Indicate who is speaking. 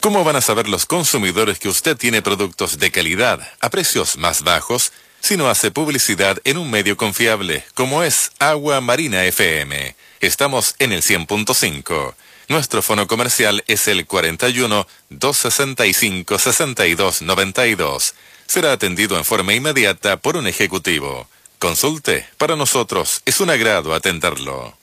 Speaker 1: ¿Cómo van a saber los consumidores que usted tiene productos de calidad a precios más bajos si no hace publicidad en un medio confiable como es Agua Marina FM? Estamos en el 100.5. Nuestro fono comercial es el 41 265 6292. Será atendido en forma inmediata por un ejecutivo. Consulte, para nosotros es un agrado atenderlo.